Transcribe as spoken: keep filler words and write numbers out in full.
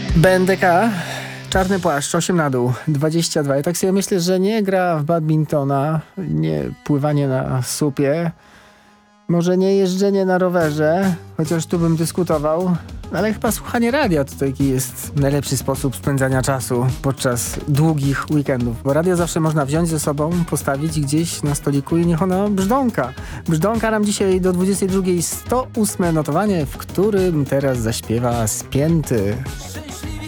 B N D K, czarny płaszcz, osiem na dół, dwadzieścia dwa. Ja tak sobie myślę, że nie gra w badmintona, nie pływanie na supie, może nie jeżdżenie na rowerze, chociaż tu bym dyskutował, ale chyba słuchanie radia to taki jest najlepszy sposób spędzania czasu podczas długich weekendów, bo radio zawsze można wziąć ze sobą, postawić gdzieś na stoliku i niech ono brzdąka. Brzdąka nam dzisiaj do dwudziestej drugiej sto ósme notowanie, w którym teraz zaśpiewa Spięty.